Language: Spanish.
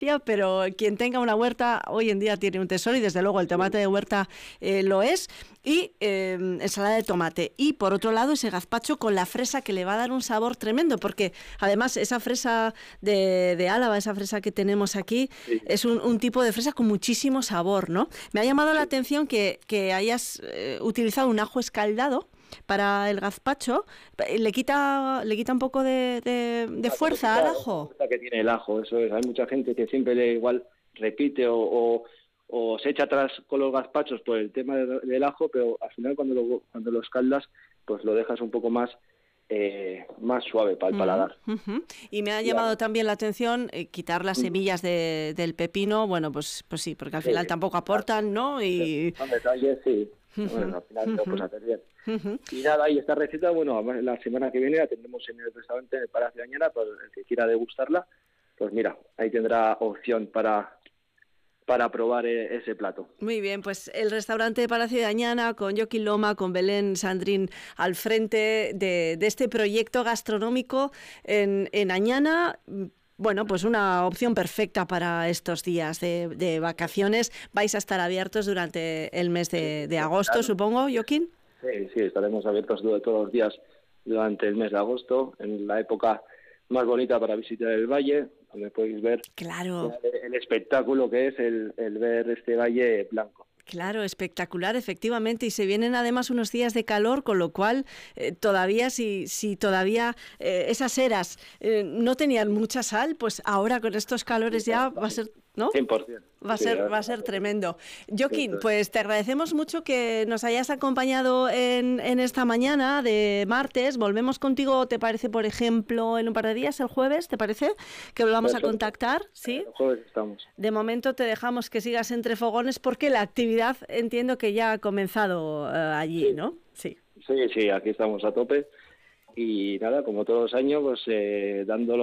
pero quien tenga una huerta hoy en día tiene un tesoro, y desde luego el tomate de huerta lo es. Y ensalada de tomate. Y por otro lado ese gazpacho con la fresa, que le va a dar un sabor tremendo, porque además esa fresa de Álava, esa fresa que tenemos aquí, Sí, es un tipo de fresa con muchísimo sabor, ¿no? Me ha llamado la sí. atención que hayas utilizado un ajo escaldado para el gazpacho. ¿Le quita un poco de Claro, le fuerza al quita esa ajo? fuerza que tiene el ajo, eso es. Hay mucha gente que siempre le igual repite o se echa atrás con los gazpachos por el tema del ajo, pero al final cuando lo escaldas, pues lo dejas un poco más suave para el paladar. Ujú. Y me ha Y llamado además, también la atención quitar las semillas del pepino. Bueno, pues sí, porque al final sí, tampoco aportan, ¿no? Y son detalles, sí. ujú, Bueno, al final lo puedes ujú, hacer bien. ujú. Y nada, y esta receta, bueno, además la semana que viene la tendremos en el restaurante en el Palacio de Añana, pues el que quiera degustarla, pues mira, ahí tendrá opción para probar ese plato. Muy bien, pues el restaurante Palacio de Añana, con Joaquín Loma, con Belén Sandrín al frente de este proyecto gastronómico en Añana. Bueno, pues una opción perfecta para estos días de vacaciones. Vais a estar abiertos durante el mes Sí, de en agosto, verano. supongo, Joaquín. Sí, sí, estaremos abiertos todos los días durante el mes de agosto, en la época más bonita para visitar el valle, donde podéis ver Claro. el espectáculo que es el ver este valle blanco. Claro, espectacular, efectivamente, y se vienen además unos días de calor, con lo cual todavía, si todavía esas eras no tenían mucha sal, pues ahora con estos calores ya va a ser, ¿no? 100%. Va a Sí, ser, va a ahora ser que sí. tremendo. Joaquín, Eso es. pues te agradecemos mucho que nos hayas acompañado en esta mañana de martes. Volvemos contigo, ¿te parece, por ejemplo, en un par de días, el jueves? ¿Te parece que volvamos a Perfecto. contactar? ¿Sí? El jueves estamos. De momento te dejamos que sigas entre fogones, porque la actividad entiendo que ya ha comenzado allí, Sí, ¿no? Sí. sí, sí, aquí estamos a tope. Y nada, como todos los años, pues dándolo